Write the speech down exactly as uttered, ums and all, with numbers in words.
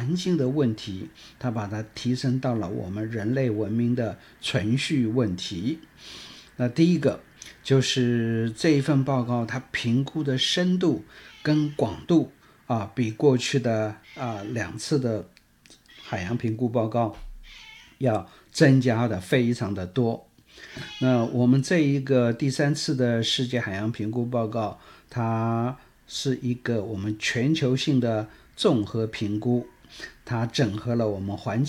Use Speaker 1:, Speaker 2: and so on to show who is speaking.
Speaker 1: 环境的问题，它把它提升到了我们人类文明的存续问题。那第一个就是这一份报告它评估的深度跟广度啊，比过去的啊两次的海洋评估报告要增加的非常的多。那我们这一个第三次的世界海洋评估报告，它是一个我们全球性的综合评估，它整合了我们环